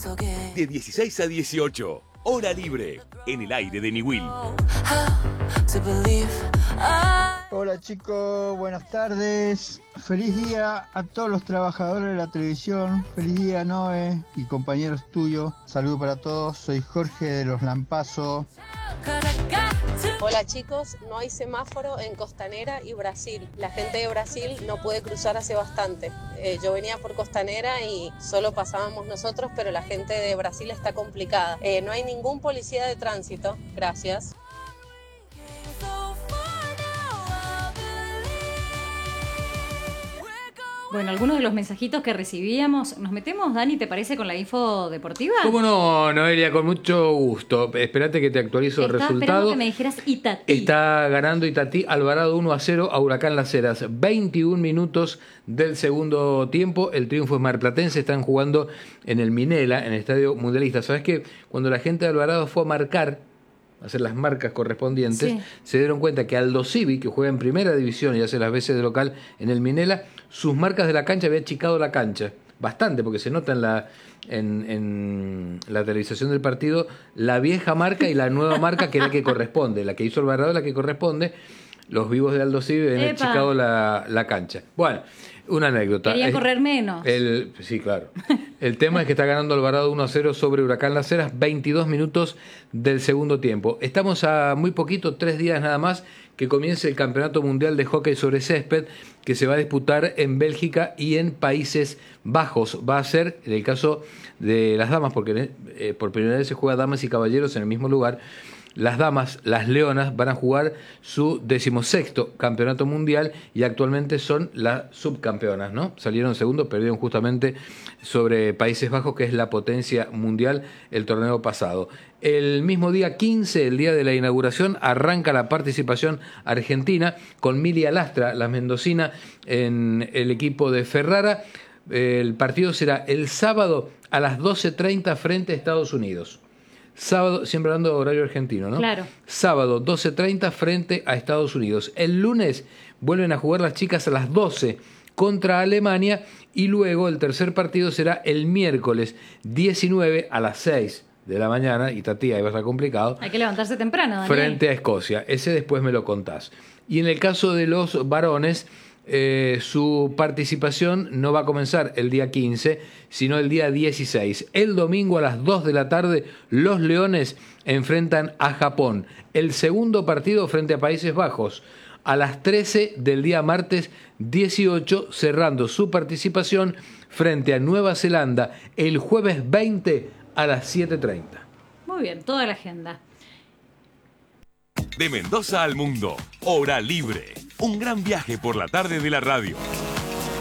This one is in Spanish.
De 16 a 18. Hora libre. En el aire de Niwil. Hola chicos, buenas tardes. Feliz día a todos los trabajadores de la televisión. Feliz día Noé y compañeros tuyos. Saludos para todos. Soy Jorge de Los Lampazos. Hola chicos, no hay semáforo en Costanera y Brasil. La gente de Brasil no puede cruzar hace bastante. Yo venía por Costanera y solo pasábamos nosotros, pero la gente de Brasil está complicada. No hay ningún policía de tránsito. Gracias. Bueno, algunos de los mensajitos que recibíamos. ¿Nos metemos, Dani, te parece, con la info deportiva? ¿Cómo no, Noelia? Con mucho gusto. Esperate que te actualizo el resultado. Estaba esperando que me dijeras Itatí. Está ganando Itatí Alvarado 1-0 a Huracán Las Heras. 21 minutos del segundo tiempo. El triunfo es marplatense. Están jugando en el Minela, en el Estadio Mundialista. ¿Sabes qué? Cuando la gente de Alvarado fue a marcar, hacer las marcas correspondientes, sí, se dieron cuenta que Aldo Civi, que juega en primera división y hace las veces de local en el Minela, sus marcas de la cancha había achicado la cancha bastante, porque se nota en la televisación del partido la vieja marca y la nueva marca, que es la que corresponde, la que hizo Alvarado es la que corresponde. Los vivos de Aldo Civi habían achicado la cancha. Bueno, una anécdota. Quería correr menos. Sí, claro. El tema es que está ganando Alvarado 1-0 sobre Huracán Las Heras, 22 minutos del segundo tiempo. Estamos a muy poquito, 3 días nada más, que comience el Campeonato Mundial de Hockey sobre Césped, que se va a disputar en Bélgica y en Países Bajos. Va a ser, en el caso de las damas, porque por primera vez se juega damas y caballeros en el mismo lugar. Las damas, las leonas, van a jugar su 16º campeonato mundial y actualmente son las subcampeonas, ¿no? Salieron segundo, perdieron justamente sobre Países Bajos, que es la potencia mundial, el torneo pasado. El mismo día 15, el día de la inauguración, arranca la participación argentina con Milia Lastra, la mendocina, en el equipo de Ferrara. El partido será el sábado a las 12:30 frente a Estados Unidos. Sábado, siempre hablando de horario argentino, ¿no? Claro. Sábado, 12:30 frente a Estados Unidos. El lunes vuelven a jugar las chicas a las 12 contra Alemania y luego el tercer partido será el miércoles 19 a las 6 de la mañana, y Tati, ahí va a estar complicado. Hay que levantarse temprano, Daniel. Frente a Escocia. Ese después me lo contás. Y en el caso de los varones, su participación no va a comenzar el día 15, sino el día 16. El domingo a las 2 de la tarde, los Leones enfrentan a Japón. El segundo partido frente a Países Bajos a las 13 del día martes 18, cerrando su participación frente a Nueva Zelanda el jueves 20 a las 7:30. Muy bien, toda la agenda. De Mendoza al mundo, Hora Libre. Un gran viaje por la tarde de la radio.